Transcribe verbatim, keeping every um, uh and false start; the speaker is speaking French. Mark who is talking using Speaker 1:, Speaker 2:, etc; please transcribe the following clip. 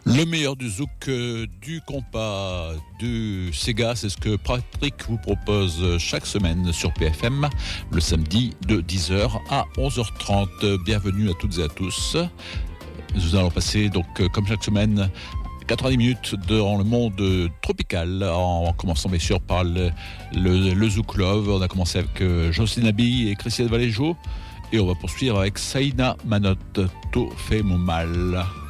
Speaker 1: Le meilleur du zouk, euh, du compas, du Sega, c'est ce que Patrick vous propose chaque semaine sur P F M, le samedi de dix heures à onze heures trente. Bienvenue à toutes et à tous. Nous allons passer, donc, comme chaque semaine, quatre-vingt-dix minutes dans le monde tropical, en commençant bien sûr par le, le, le Zouk Love. On a commencé avec euh, Jocelyne Abi et Christiane Valéjo, et on va poursuivre avec Saïna Manotte, Tout fait mon mal.